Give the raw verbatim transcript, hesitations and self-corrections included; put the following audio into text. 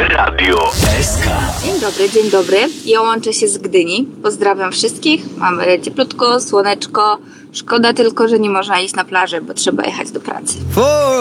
Radio S K. Dzień dobry, dzień dobry. Ja łączę się z Gdyni. Pozdrawiam wszystkich. Mamy cieplutko, słoneczko. Szkoda tylko, że nie można iść na plażę, bo trzeba jechać do pracy.